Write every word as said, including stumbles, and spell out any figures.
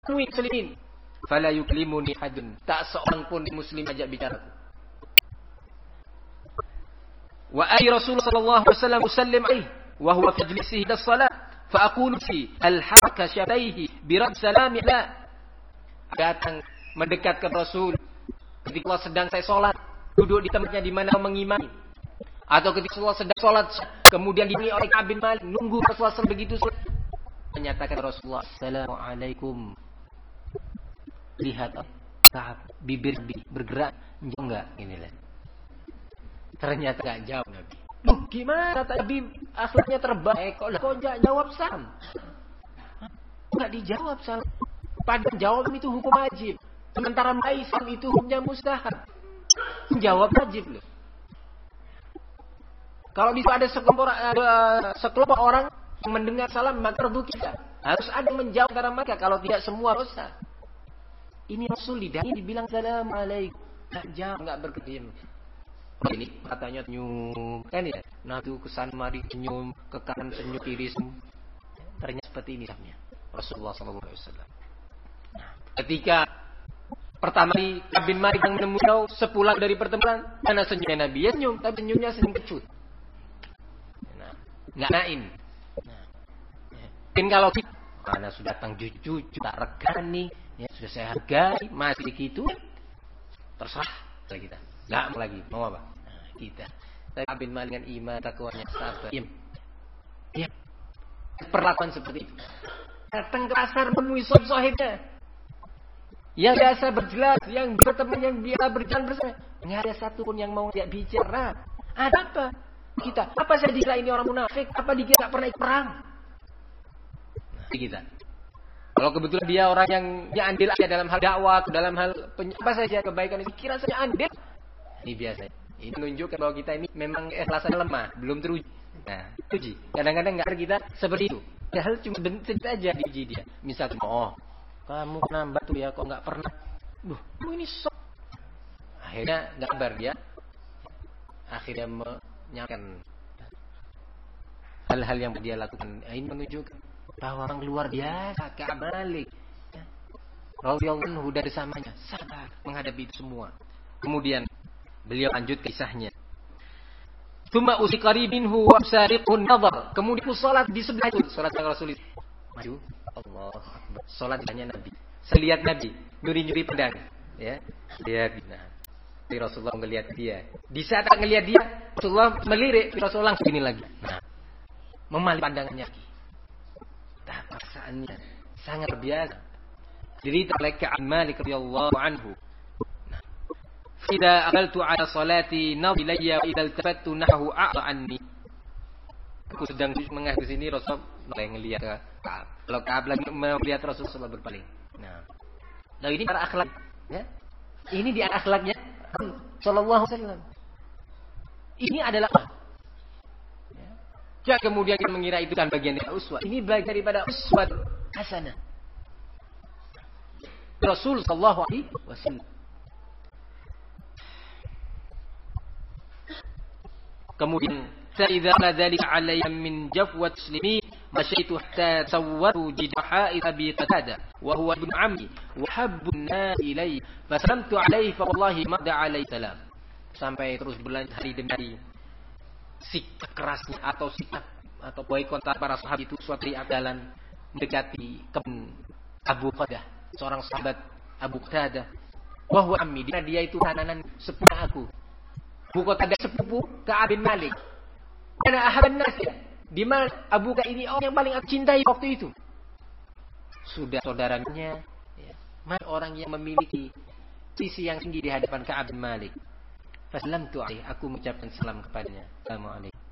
muslimin. Fala yuklimuni hadun. Tak seorang pun muslim ajak bicara. Wa ay Rasulullah sallallahu alaihi wasallam usallim alaihi wa huwa fi majlisihi das-salat fa aqulu fi al-haraka syataihi bi rad salami la. Datang mendekat ke Rasul ketika sedang saya salat, duduk di tempatnya di mana mengimani. Atau ketika Rasulullah sedang salat, kemudian diimami oleh Ka'ab bin Malik, nunggu Rasulullah begitu menyatakan Rasulullah assalamualaikum. Lihat Ka'ab bibir bergerak, jauh enggak inilah. Ternyata enggak jawab Nabi. Loh, gimana Nabi akhlaknya terbaik kok kok enggak jawab salam? Enggak dijawab salam. Padahal jawab itu hukum wajib. Sementara Islam itu hukumnya mustahab. Jawab wajib loh. Kalau bisa ada sekelompok, ada sekelompok orang yang mendengar salam maka fardu kita. Harus ada yang menjawab antara mereka. Kalau tidak semua dosa. Ini Rasul lidahnya dibilang assalamualaikum. Enggak jawab, enggak berkedip. Ini katanya senyum kan ya. Nah itu kesan mari senyum, ke kanan senyum, kiri senyum. Ternyata seperti ini sahamnya Rasulullah sallallahu alaihi wasallam. Nah, ketika pertama kali Ka'ab bin Malik yang menemui Nabi sepulang dari pertemuan, mana senyumnya Nabi? Ya senyum, tapi senyumnya senyum kecut. Nah, enggak nain. Nah, ya. Mungkin kalau kita mana sudah datang jujur, tak regani, ya sudah saya hargai, masih begitu, terserah kita. Enggak mau lagi, mau apa? Nah, kita. Tapi Ka'ab bin Malik dengan iman, takwanya, sabar, diam. Ya. Perlakuan seperti itu. Datang ke pasar menemui sahib-sahibnya. Yang biasa berjelas, yang berteman, yang biasa berjalan bersama. Enggak ada satu pun yang mau tidak bicara. Ada apa? Kita. Apa saya dikira ini orang munafik? Apa dikira tak pernah ikut perang? Nah, kita. Kalau kebetulan dia orang yang dia andil aja dalam hal dakwah, dalam hal apa saja kebaikan itu, kira saya andil. Ini biasa. Ini menunjukkan bahwa kita ini memang ikhlasannya lemah, belum teruji. Nah, teruji. Kadang-kadang enggak kita seperti itu. Padahal cuma bentuk aja diuji dia. Misalnya, oh, kamu nambah tuh ya, kok nggak pernah. Duh, kamu ini sok. Akhirnya nggak kabar dia. Akhirnya menyampaikan hal-hal yang dia lakukan. Ini menunjukkan bahwa orang luar biasa, Ka'ab bin Malik. Radhiyallahu anhu dari samanya sabar menghadapi itu semua. Kemudian beliau lanjut kisahnya. Tsumma usiqari minhu wa sariqun nadhar. Kemudian salat di sebelah itu, salat Rasul. Maju. Allah Akbar. Salat hanya Nabi. Saya lihat Nabi nyuri-nyuri pedang, ya. Lihat nah. Rasulullah melihat dia. Di saat tak melihat dia, Rasulullah melirik, Rasulullah langsung ini lagi. Nah, memalih pandangannya lagi. Nah, paksaannya sangat biasa. Diderita oleh Ka'ab bin Malik radhiyallahu anhu. Nah, "Idza aqaltu 'ala salati nawilayya wa idza iltafattu nahu a'ra anni." Aku sedang menghadap ke sini, Rasul mulai ngelihat ke Ka'ab. Kalau Ka'ab lagi melihat Rasulullah berpaling. Nah, nah ini para akhlak, ya. Ini di akhlaknya sallallahu alaihi wasallam. Ini adalah ya. Jangan kemudian kita mengira itu kan bagian dari uswah. Ini bagian daripada uswah hasanah. Rasul sallallahu alaihi wasallam. Kemudian فإذا ما ذلك علي من جفوة مسلمين مشيت حتى تصورت جحائز أبي قتادة وهو ابن عمي وحب الناس إلي فسلمت عليه فوالله ما دعا عليه سلام. Sampai terus berlanjut hari demi hari. Sikap kerasnya atau sikap atau boikot para sahabat itu suatu jalan mendekati ke Abu Qatadah, seorang sahabat Abu Qatadah. Wahwa ammi, dia itu kananan sepupu aku. Abu Qatadah sepupu Ka'ab bin Malik. Karena ahaban nas, di mana Abu Qatadah ini orang yang paling aku cintai waktu itu. Sudah saudaranya, ya, orang yang memiliki sisi yang tinggi di hadapan Ka'ab bin Malik. Faslamtu alaihi, aku mengucapkan salam kepadanya. Assalamualaikum.